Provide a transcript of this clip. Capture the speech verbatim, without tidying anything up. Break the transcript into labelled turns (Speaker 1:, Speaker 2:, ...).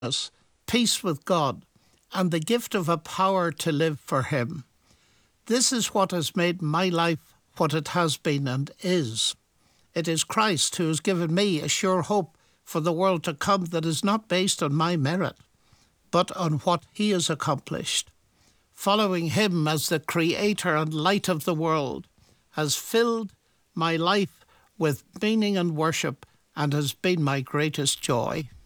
Speaker 1: us, peace with God, and the gift of a power to live for Him. This is what has made my life what it has been and is. It is Christ who has given me a sure hope for the world to come that is not based on my merit, but on what He has accomplished. Following Him as the Creator and light of the world has filled my life with meaning and worship and has been my greatest joy.